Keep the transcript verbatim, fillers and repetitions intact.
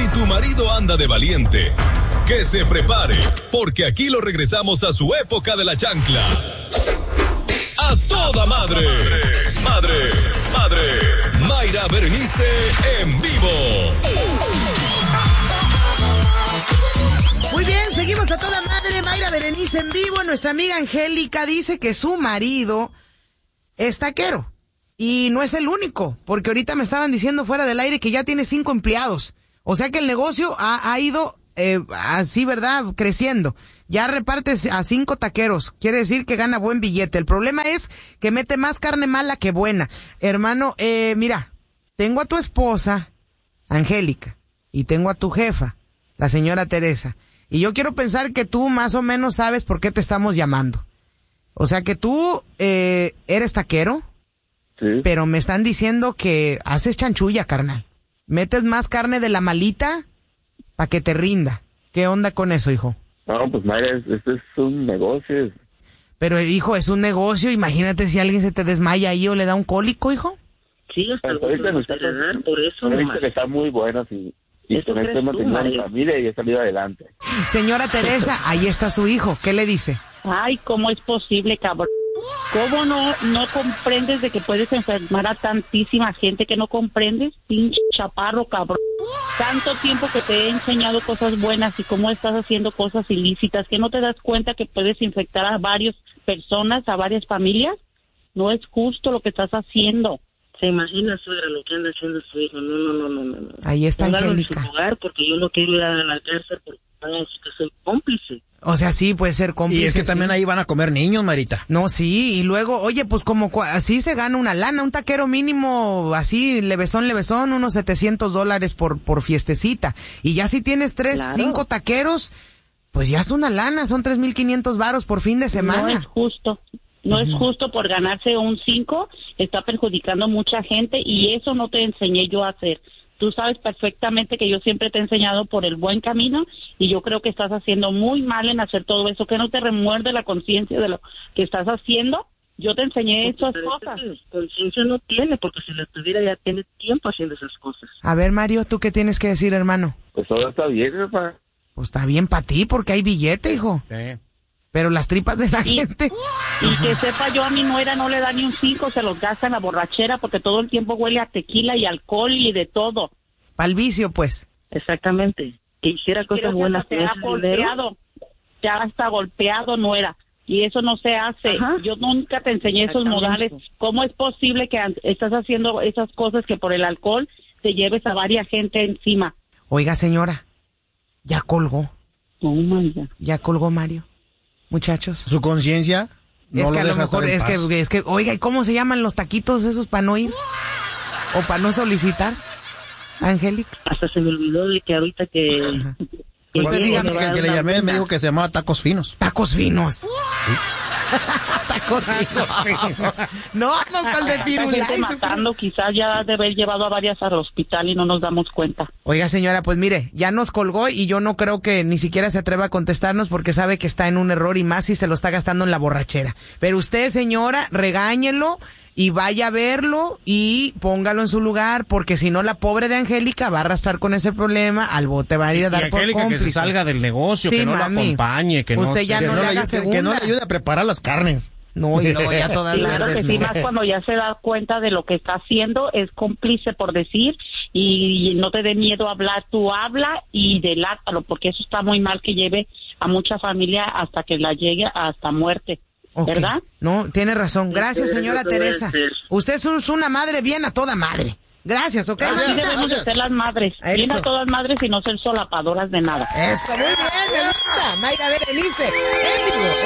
Si tu marido anda de valiente, que se prepare, porque aquí lo regresamos a su época de la chancla. ¡A toda madre! ¡Madre! ¡Madre! Mayra Berenice en vivo. Muy bien, seguimos a toda madre. Mayra Berenice en vivo. Nuestra amiga Angélica dice que su marido es taquero. Y no es el único, porque ahorita me estaban diciendo fuera del aire que ya tiene cinco empleados. O sea que el negocio ha, ha ido eh, así, ¿verdad? Creciendo. Ya reparte a cinco taqueros. Quiere decir que gana buen billete. El problema es que mete más carne mala que buena. Hermano, eh, mira, tengo a tu esposa, Angélica, y tengo a tu jefa, la señora Teresa. Y yo quiero pensar que tú más o menos sabes por qué te estamos llamando. O sea que tú eh, eres taquero. Sí. Pero me están diciendo que haces chanchulla, carnal. Metes más carne de la malita para que te rinda. ¿Qué onda con eso, hijo? No, pues Mayra, esto es un negocio. Pero, hijo, es un negocio. Imagínate si alguien se te desmaya ahí o le da un cólico, hijo. Sí, hasta el gusto me gustaría dar, por eso nomás. Que está muy bueno, sí. Y con este matrimonio mi familia y he salido adelante. Señora Teresa, ahí está su hijo. ¿Qué le dice? Ay, ¿cómo es posible, cabrón? ¿Cómo no no comprendes de que puedes enfermar a tantísima gente que no comprendes? Pinche chaparro, cabrón. Tanto tiempo que te he enseñado cosas buenas y cómo estás haciendo cosas ilícitas, que no te das cuenta que puedes infectar a varias personas, a varias familias. No es justo lo que estás haciendo. ¿Se imagina, suegra, lo que anda haciendo su hijo? No, no, no, no, no. Ahí está Póngalo Angélica. En su lugar porque yo no quiero ir a la cárcel porque que soy cómplice. O sea, sí, puede ser cómplice. Y es que sí. también ahí van a comer niños, Marita. No, sí, y luego, oye, pues como así se gana una lana, un taquero mínimo, así, levesón, levesón, unos setecientos dólares por, por fiestecita. Y ya si tienes tres, claro. cinco taqueros, pues ya es una lana, son tres mil quinientos varos por fin de semana. No es justo. No uh-huh. es justo por ganarse un cinco, está perjudicando a mucha gente y eso no te enseñé yo a hacer. Tú sabes perfectamente que yo siempre te he enseñado por el buen camino y yo creo que estás haciendo muy mal en hacer todo eso, que no te remuerde la conciencia de lo que estás haciendo. Yo te enseñé esas cosas. Conciencia no tiene, porque si la tuviera ya tiene tiempo haciendo esas cosas. A ver, Mario, ¿tú qué tienes que decir, hermano? Pues todo está bien, papá. Pues está bien para ti, porque hay billete, hijo. Sí. Pero las tripas de la y, gente... Y que sepa yo, a mi nuera no le da ni un cinco, se los gasta en la borrachera porque todo el tiempo huele a tequila y alcohol y de todo. Pa'l vicio, pues. Exactamente. Que hiciera cosas Creo buenas. Que te ha golpeado, te ha hasta golpeado, nuera. Y eso no se hace. Ajá. Yo nunca te enseñé esos modales. ¿Cómo es posible que estás haciendo esas cosas que por el alcohol te lleves a varias gente encima? Oiga, señora, ya colgó. Oh, my God. Ya colgó Mario. Muchachos. Su conciencia no es que lo a lo mejor es que, es que, oiga, ¿y cómo se llaman los taquitos esos para no ir? ¿O para no solicitar? Angélica. Hasta se me olvidó de que ahorita que... que Usted diga que, que le llamé me dijo que se llamaba Tacos Finos. Tacos Finos. ¿Sí? Tacos Finos. No, no, cual de pirula. matando, quizás ya de haber llevado a varias al hospital y no nos damos cuenta. Oiga, señora, pues mire, ya nos colgó y yo no creo que ni siquiera se atreva a contestarnos porque sabe que está en un error y más si se lo está gastando en la borrachera. Pero usted, señora, regáñelo y vaya a verlo y póngalo en su lugar, porque si no la pobre de Angélica va a arrastrar con ese problema, al bote va a ir a dar y por Angélica cómplice. Que se salga del negocio, sí, que no mami. la acompañe, que usted no, ya que no, no le le haga ayude, segunda. que no le ayude a preparar las carnes. No, y luego ya todas claro verdes, que sí, no. más cuando ya se da cuenta de lo que está haciendo, es cómplice por decir, y, y no te dé miedo a hablar, tú habla y delátalo, porque eso está muy mal que lleve a mucha familia hasta que la llegue hasta muerte. Okay. ¿Verdad? No, tiene razón. Gracias, señora Teresa. Usted es una madre bien a toda madre. Gracias, ¿ok? Así debemos de ser las madres. Eso. Bien a todas madres y no ser solapadoras de nada. Eso, muy bien, me gusta. Mayra Berenice, en vivo.